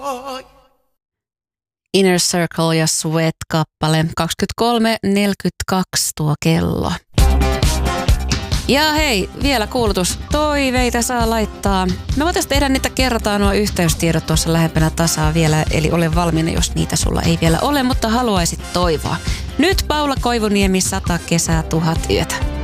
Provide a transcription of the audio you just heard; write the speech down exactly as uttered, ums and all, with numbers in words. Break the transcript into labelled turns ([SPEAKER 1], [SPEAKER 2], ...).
[SPEAKER 1] Inner Circle ja Sweat-kappale. kaksikymmentäkolme neljäkymmentäkaksi tuo kello. Ja hei, vielä kuulutus. Toiveita saa laittaa. Me voitaisiin tehdä niitä kertaa nuo yhteystiedot tuossa lähempänä tasaa vielä, eli ole valmiina, jos niitä sulla ei vielä ole, mutta haluaisit toivoa. Nyt Paula Koivuniemi, sata kesää, tuhat yötä.